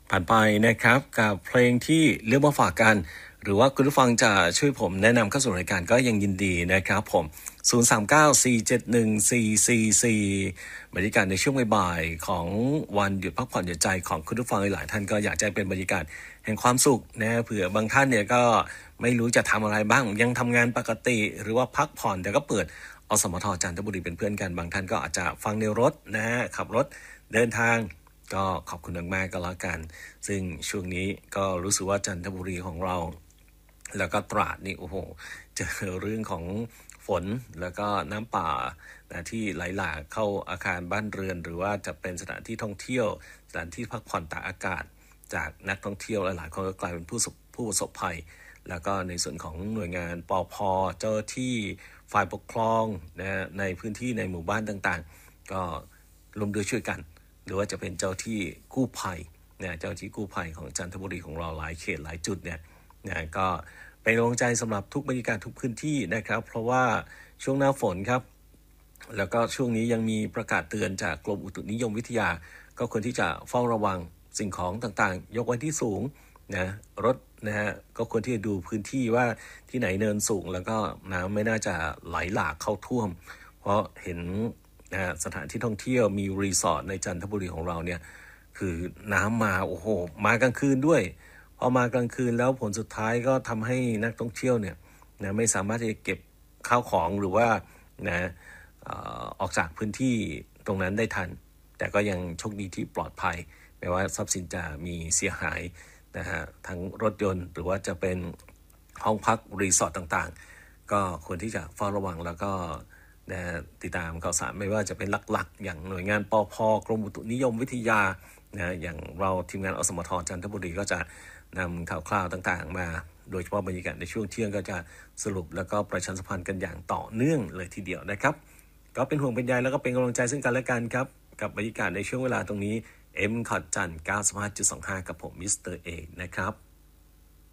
ผ่านไปนะครับกับเพลงที่เลือกมาฝากกันหรือว่าคุณผู้ฟังจะช่วยผมแนะนำเข้าสู่รายการก็ยังยินดีนะครับผม0394714444บรรยากาศในช่วงบ่ายๆของวันหยุดพักผ่อนหย่อนใจของคุณผู้ฟังหลายท่านก็อยากจะเป็นบรรยากาศแห่งความสุขนะเผื่อบางท่านเนี่ยก็ไม่รู้จะทำอะไรบ้างยังทำงานปกติหรือว่าพักผ่อนแต่ก็เปิดอสมทจันทบุรีเป็นเพื่อนกันบางท่านก็อาจจะฟังในรถนะขับรถเดินทางก็ขอบคุณมากๆก็แล้วกันซึ่งช่วงนี้ก็รู้สึกว่าจันทบุรีของเราแล้วก็ตราดนี่โอ้โหเจอเรื่องของฝนแล้วก็น้ำป่านะที่ไหลหลากเข้าอาคารบ้านเรือนหรือว่าจะเป็นสถานที่ท่องเที่ยวสถานที่พักผ่อนตากอากาศจากนักท่องเที่ยวหลายๆคนก็กลายเป็นผู้ประสบภัยแล้วก็ในส่วนของหน่วยงานปภ.เจ้าที่ฝ่ายปกครองนะในพื้นที่ในหมู่บ้านต่างๆก็ร่วมด้วยช่วยกันหรือว่าจะเป็นเจ้าที่กู้ภัยนะเจ้าที่กู้ภัยของจันทบุรีของเราหลายเขตหลายจุดเนี่ยนะก็เป็นกำลังใจสำหรับทุกบรรยากาศทุกพื้นที่นะครับเพราะว่าช่วงหน้าฝนครับแล้วก็ช่วงนี้ยังมีประกาศเตือนจากกรมอุตุนิยมวิทยาก็ควรที่จะเฝ้าระวังสิ่งของต่างๆยกไว้ที่สูงนะรถนะฮะก็ควรที่จะดูพื้นที่ว่าที่ไหนเนินสูงแล้วก็น้ำไม่น่าจะไหลหลากเข้าท่วมเพราะเห็นนะสถานที่ท่องเที่ยวมีรีสอร์ทในจันทบุรีของเราเนี่ยคือน้ำมาโอ้โหมากลางคืนด้วยพอมากลางคืนแล้วผลสุดท้ายก็ทำให้นักท่องเที่ยวเนี่ยนะไม่สามารถที่จะเก็บข้าวของหรือว่านะออกจากพื้นที่ตรงนั้นได้ทันแต่ก็ยังโชคดีที่ปลอดภัยแม้ว่าทรัพย์สินจะมีเสียหายนะฮะทั้งรถยนต์หรือว่าจะเป็นห้องพักรีสอร์ทต่างๆก็ควรที่จะเฝ้าระวังแล้วก็นะติดตามข่าวสารไม่ว่าจะเป็นหลักๆอย่างหน่วยงานปภ.กรมอุตุนิยมวิทยานะอย่างเราทีมงานอสมทจันทบุรีก็จะนำข่าวคราวต่างๆมาโดยเฉพาะบรรยากาศในช่วงเที่ยงก็จะสรุปแล้วก็ประชาสัมพันธ์กันอย่างต่อเนื่องเลยทีเดียวนะครับก็เป็นห่วงเป็นใยแล้วก็เป็นกำลังใจซึ่งกันและกันครับกับบรรยากาศในช่วงเวลาตรงนี้M ขอดจันทร์95.25กับผมมิสเตอร์เอนะครับ